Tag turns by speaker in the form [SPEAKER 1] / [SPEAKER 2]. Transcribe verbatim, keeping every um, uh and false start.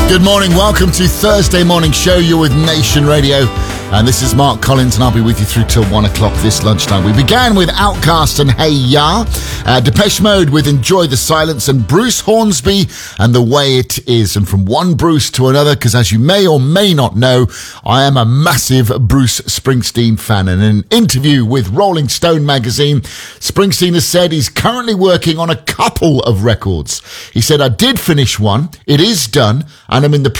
[SPEAKER 1] Good morning, welcome to Thursday Morning Show. You're with Nation Radio, and this is Mark Collins, and I'll be with you through till one o'clock this lunchtime. We began with Outkast and Hey Ya, uh, Depeche Mode with Enjoy the Silence, and Bruce Hornsby and The Way It Is. And from one Bruce to another, because as you may or may not know, I am a massive Bruce Springsteen fan. And in an interview with Rolling Stone magazine, Springsteen has said he's currently working on a couple of records. He said, I did finish one, it is done, and I'm in the